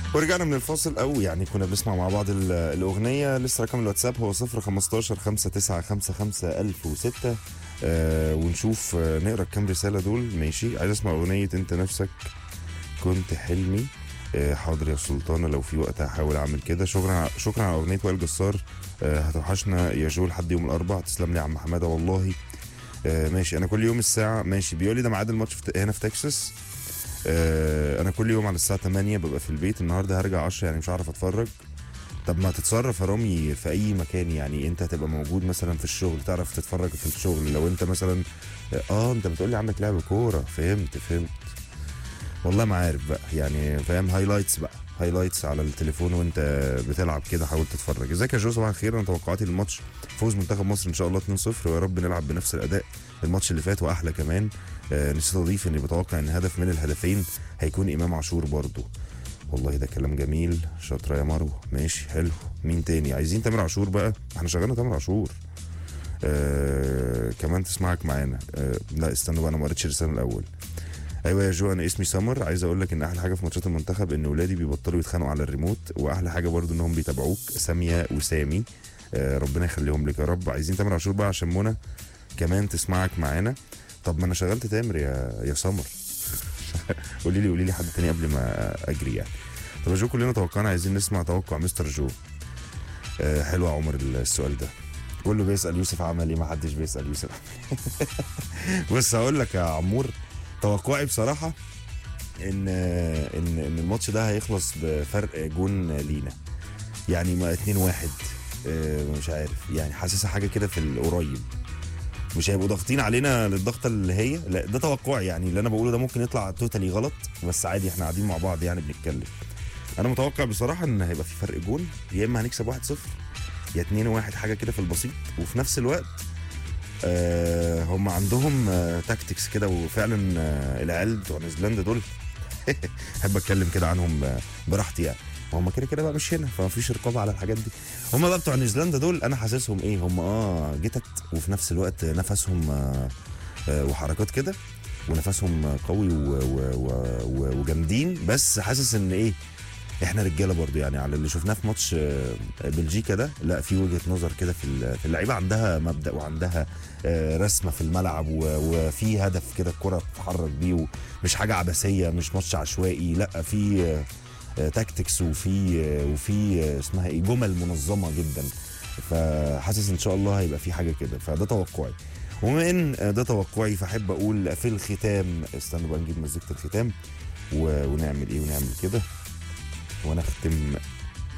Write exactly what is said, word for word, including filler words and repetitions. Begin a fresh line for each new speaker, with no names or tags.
ورجعنا من الفاصل، او يعني كنا بنسمع مع بعض ال- الاغنيه. لسه رقم الواتساب هو صفر خمستاشر خمسة تسعة خمسة خمسة ألف وستة. آه ونشوف آه نقرا كام رساله دول. ماشي، عايز اسمع اغنيه انت نفسك كنت حلمي. آه حاضر يا سلطانه، لو في وقت هحاول اعمل كده. شكرا شكرا على اغنيه وائل جسار. آه هتوحشنا يا جو لحد يوم الاربعاء. تسلم لي يا عم حماده والله. آه ماشي، انا كل يوم الساعه ماشي بيقول لي ده ميعاد الماتش في- هنا في تكساس. آه انا كل يوم على الساعه تمانية ببقى في البيت. النهارده هرجع عشرة، يعني مش هعرف اتفرج. طب ما تتصرف يا رامي في اي مكان، يعني انت هتبقى موجود مثلا في الشغل تعرف تتفرج في الشغل. لو انت مثلا اه انت بتقول لي عندك لعب كوره، فهمت فهمت. والله ما عارف بقى يعني، فاهم؟ هايلايتس بقى، هايلايتس على التليفون وانت بتلعب كده، حاول تتفرج. ازيك يا جو؟ صباح الخير. انا توقعاتي للماتش فوز منتخب مصر ان شاء الله اتنين صفر، ويا رب نلعب بنفس الاداء الماتش اللي فات واحلى كمان. آه نسيت اضيف اني بتوقع ان هدف من الهدفين هيكون امام عاشور برضو. والله ده كلام جميل، شاطره يا مروه. ماشي حلو. مين تاني عايزين؟ تامر عاشور بقى، احنا شغلنا تامر عاشور. آه كمان تسمعك معانا. آه لا استنوا بقى، انا ما قريتش الرساله الاول. ايوه يا جو، انا اسمي سمر. عايز اقول لك ان احلى حاجه في ماتشات المنتخب ان ولادي بيبطلوا يتخانقوا على الريموت، واحلى حاجه برضو انهم بيتابعوك. ساميه وسامي، آه ربنا يخليهم لك يا رب. عايزين تامر عاشور بقى عشان منى كمان تسمعك معانا. طب ما انا شغلت تامر يا يا سمر. قولي لي قولي لي حد تاني قبل ما اجري يعني. طب يا جو، كلنا توقعنا، عايزين نسمع توقع مستر جو. آه حلو يا عمر السؤال ده. كله بيسأل يوسف عمل ايه، ما حدش بيسأل يوسف عمل ايه. بص هقول لك يا عمور، توقعي بصراحة ان ان ان الماتش ده هيخلص بفرق جون لينا. يعني ما اتنين واحد. آه، مش عارف يعني، حاسسها حاجة كده في القريب. مش هيبقوا ضاغطين علينا للضغطة اللي هي، لا ده توقعي يعني. اللي انا بقوله ده ممكن يطلع توتالي غلط، بس عادي احنا قاعدين مع بعض يعني بنتكلم. انا متوقع بصراحة ان هيبقى في فرق جون، يا اما هنكسب واحد صفر يا اتنين واحد، حاجه كده في البسيط. وفي نفس الوقت آه هم عندهم آه تاكتكس كده، وفعلا آه العيال بتوع نيوزيلندا دول احب اتكلم كده عنهم آه براحتي يعني. هم كده كده بقى مش هنا، فما فيش رقابه على الحاجات دي. هم بقى بتوع نيوزيلندا دول انا حاسسهم ايه، هم اه جتت، وفي نفس الوقت نفسهم آه آه وحركات كده، ونفسهم قوي و- و- و- و- وجامدين. بس حاسس ان ايه، احنا رجاله برضو يعني. على اللي شفناه في ماتش آه، بلجيكا ده، لا في وجهه نظر كده في ال- في اللعيبه، عندها مبدا وعندها آه، رسمه في الملعب، و- وفي هدف كده الكره بتتحرك بيه، مش حاجه عبثيه، مش ماتش عشوائي. لا في آه، آه، تاكتكس، وفي آه، وفي آه، اسمها ايه، جمل منظمه جدا. فحاسس ان شاء الله هيبقى في حاجه كده، فده توقعي. وبما ان آه، ده توقعي، فاحب اقول في الختام، استنوا بقى نجيب مزيكه الختام و- ونعمل ايه ونعمل كده ونختم